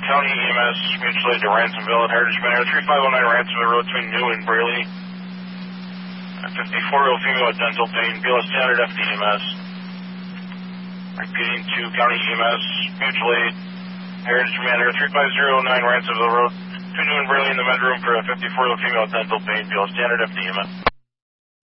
County EMS, mutual aid to Ransomville at Heritage Manor, 3509 Ransomville Road between New and Braley. 54-year-old female with dental pain, BLS standard FDMS. Repeating to County EMS, mutual aid, Heritage Manor, 3509 Ransomville Road between New and Braley in the med room for a 54-year-old female with dental pain, BLS standard FDMS.